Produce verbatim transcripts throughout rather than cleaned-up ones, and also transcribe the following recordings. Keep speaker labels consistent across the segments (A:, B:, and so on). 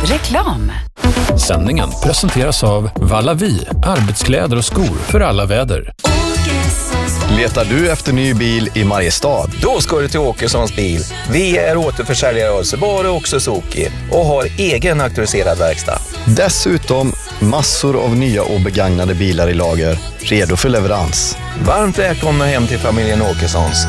A: Reklam.
B: Sändningen presenteras av Vallavi, arbetskläder och skor för alla väder.
C: Letar du efter ny bil i Mariestad?
D: Då ska du till Åkessons bil. Vi är återförsäljare av Subaru och Suzuki och har egen auktoriserad verkstad.
C: Dessutom massor av nya och begagnade bilar i lager, redo för leverans.
D: Varmt välkomna hem till familjen Åkessons.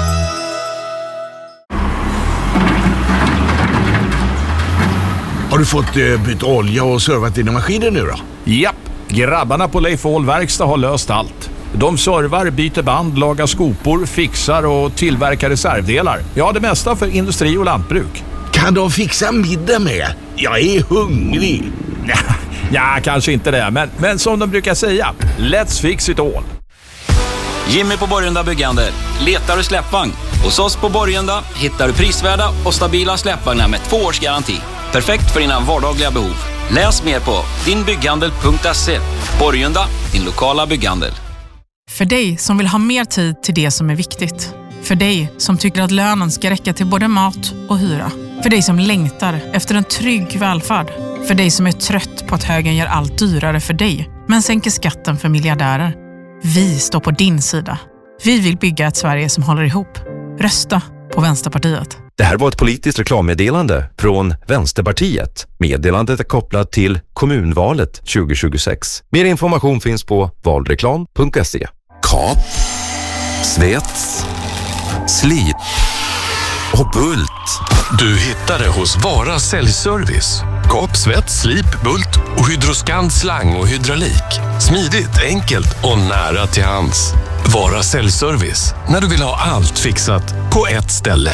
E: Har du fått eh, byta olja och servat dina maskiner nu då?
B: Japp, grabbarna på Leif Ahl Verkstad har löst allt. De servar, byter band, lagar skopor, fixar och tillverkar reservdelar. Ja, det mesta för industri och lantbruk.
E: Kan de fixa middag med? Jag är hungrig.
B: Ja, ja kanske inte det, men, men som de brukar säga, let's fix it all.
F: Jimmy på Borgunda Byggande. Letar du släppvagn? Hos oss på Borgunda hittar du prisvärda och stabila släppvagnar med två års garanti. Perfekt för dina vardagliga behov. Läs mer på din bygghandel punkt se. Borgunda, din lokala bygghandel.
G: För dig som vill ha mer tid till det som är viktigt. För dig som tycker att lönen ska räcka till både mat och hyra. För dig som längtar efter en trygg välfärd. För dig som är trött på att högern gör allt dyrare för dig, men sänker skatten för miljardärer. Vi står på din sida. Vi vill bygga ett Sverige som håller ihop. Rösta på Vänsterpartiet.
H: Det här var ett politiskt reklammeddelande från Vänsterpartiet. Meddelandet är kopplat till kommunvalet tjugo tjugosex. Mer information finns på valreklam punkt se.
I: Kap, svets, slip och bult. Du hittar det hos Vara Säljservice. Kap, svets, slip, bult och hydroskant slang och hydraulik. Smidigt, enkelt och nära till hands. Vara Säljservice. När du vill ha allt fixat på ett ställe.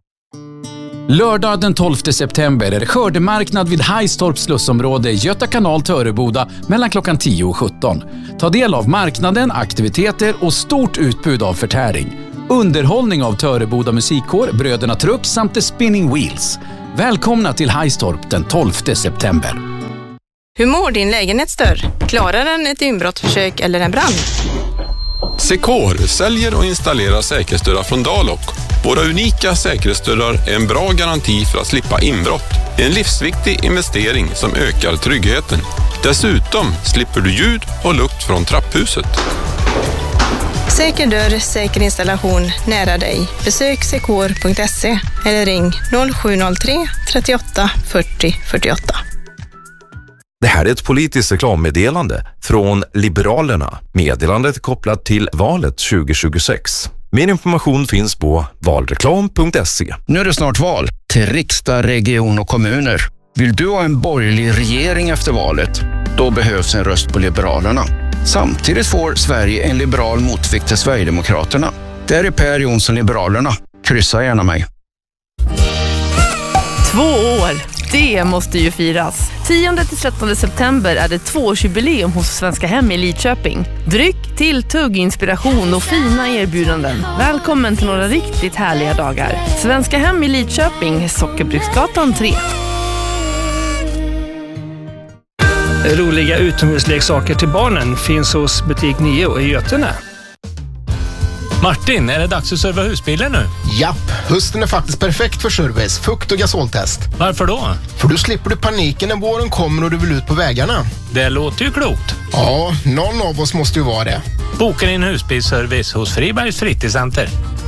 J: Lördag den tolfte september är det skördemarknad vid Hajstorps slussområde Göta kanal Töreboda mellan klockan tio och sjutton. Ta del av marknaden, aktiviteter och stort utbud av förtäring. Underhållning av Töreboda musikkår, Bröderna Truck samt The Spinning Wheels. Välkomna till Hajstorp den tolfte september.
K: Hur mår din lägenhetsdörr? Klarar den ett inbrottsförsök eller en brand?
L: Secor säljer och installerar säkerhetsdörrar från Dalok. Våra unika säkerhetsdörrar är en bra garanti för att slippa inbrott. En livsviktig investering som ökar tryggheten. Dessutom slipper du ljud och lukt från trapphuset.
K: Säker dörr, säker installation nära dig. Besök secor punkt se eller ring noll sju noll tre trettioåtta fyrtio fyrtioåtta.
H: Det här är ett politiskt reklammeddelande från Liberalerna. Meddelandet är kopplat till valet tjugo tjugosex. Mer information finns på valreklam punkt se.
M: Nu är det snart val till riksdag, region och kommuner. Vill du ha en borgerlig regering efter valet? Då behövs en röst på Liberalerna. Samtidigt får Sverige en liberal motvikt till Sverigedemokraterna. Där är Per Jonsson Liberalerna. Kryssa gärna mig.
N: Två år. Det måste ju firas. tionde till trettonde september är det tvåårsjubileum hos Svenska Hem i Lidköping. Dryck, tilltugg, inspiration och fina erbjudanden. Välkommen till några riktigt härliga dagar. Svenska Hem i Lidköping, Sockerbruksgatan tre.
O: Roliga utomhusleksaker till barnen finns hos butik Nio i Götene.
P: Martin, är det dags att serva husbilen nu?
Q: Japp, hösten är faktiskt perfekt för service, fukt och gasoltest.
P: Varför då?
Q: För då slipper du paniken när våren kommer och du vill ut på vägarna.
P: Det låter ju klokt.
Q: Ja, någon av oss måste ju vara det.
P: Boka in husbilsservice hos Fribergs fritidscenter.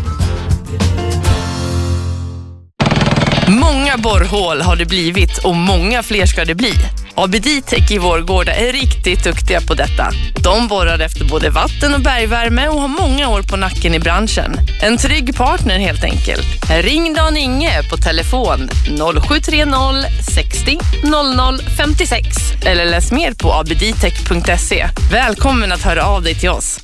N: Många borrhål har det blivit och många fler ska det bli. A B D-Tech i Vårgårda är riktigt duktiga på detta. De borrar efter både vatten och bergvärme och har många år på nacken i branschen. En trygg partner helt enkelt. Ring Dan Inge på telefon noll sju tre noll sextio noll noll femtiosex eller läs mer på a b d tech punkt se. Välkommen att höra av dig till oss.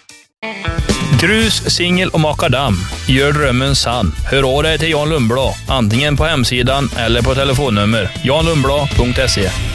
P: Grus, singel och makadam. Gör drömmen sann. Hör av dig till Jan Lundblad. Antingen på hemsidan eller på telefonnummer jan lundblad punkt se.